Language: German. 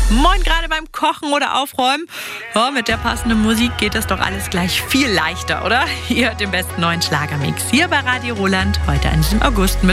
Moin, gerade beim Kochen oder Aufräumen. Ja, mit der passenden Musik geht das doch alles gleich viel leichter, oder? Ihr hört den besten neuen Schlagermix hier bei Radio Roland heute an diesem August mit